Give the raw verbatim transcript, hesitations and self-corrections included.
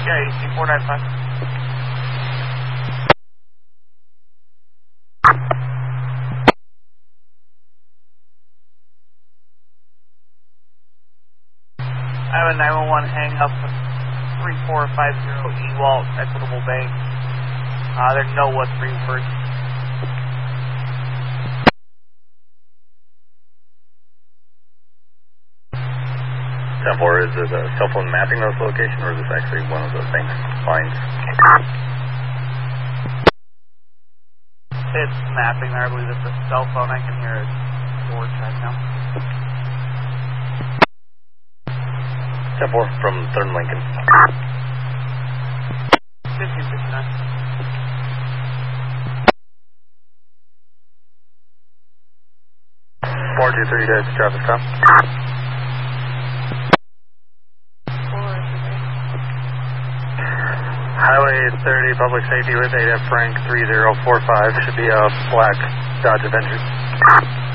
Yeah, E C four nine five. I have a nine one one hang up three four five zero E-Walt, Equitable Bank. Uh, there's no what's reversed. ten four, is it a cell phone mapping those location, or is this actually one of the bank lines? It's mapping there. I believe it's a cell phone. I can hear it four check now. ten four from Third and Lincoln. fifteen fifty-nine. four two three dash traffic stop. Highway thirty, public safety with A F Frank three zero four five, should be a black Dodge Avenger.